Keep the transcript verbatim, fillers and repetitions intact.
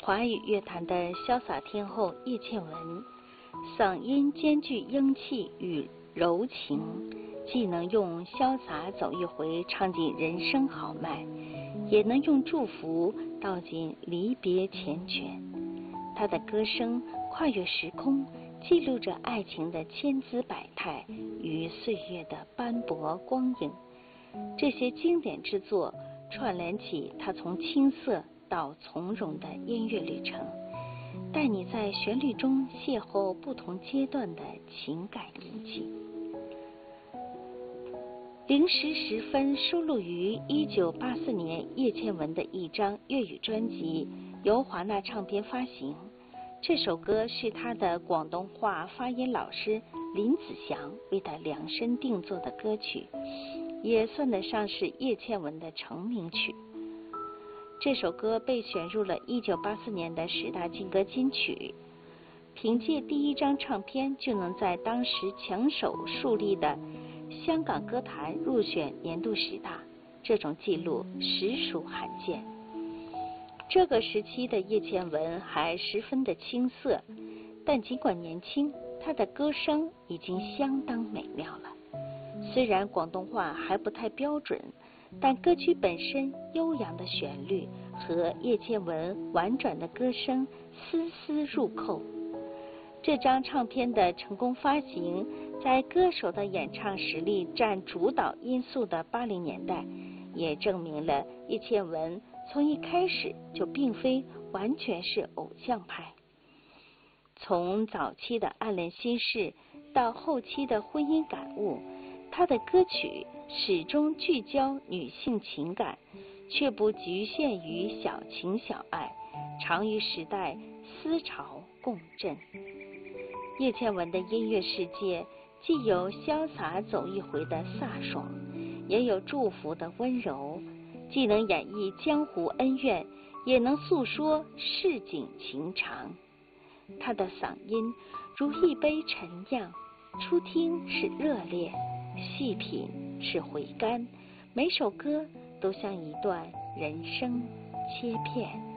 华语乐坛的潇洒天后叶倩文，嗓音兼具英气与柔情，既能用潇洒走一回唱尽人生豪迈，也能用祝福道尽离别缱绻。她的歌声跨越时空，记录着爱情的千姿百态与岁月的斑驳光影。这些经典之作串联起她从青涩到从容的音乐旅程，带你在旋律中邂逅不同阶段的情感印记。零时十分收录于一九八四年叶倩文的一张粤语专辑，由华纳唱片发行。这首歌是她的广东话发音老师林子祥为她量身定做的歌曲，也算得上是叶倩文的成名曲。这首歌被选入了一九八四年的十大劲歌金曲，凭借第一张唱片就能在当时抢手树立的香港歌坛入选年度十大，这种记录实属罕见。这个时期的叶倩文还十分的青涩，但尽管年轻，她的歌声已经相当美妙了。虽然广东话还不太标准，但歌曲本身悠扬的旋律和叶倩文婉转的歌声丝丝入扣。这张唱片的成功发行，在歌手的演唱实力占主导因素的八零年代，也证明了叶倩文从一开始就并非完全是偶像派。从早期的暗恋心事到后期的婚姻感悟，她的歌曲始终聚焦女性情感，却不局限于小情小爱，常与时代思潮共振。叶倩文的音乐世界既有潇洒走一回的飒爽，也有祝福的温柔，既能演绎江湖恩怨，也能诉说市井情长。她的嗓音如一杯陈酿，初听是热烈，细品是回甘，每首歌都像一段人生切片。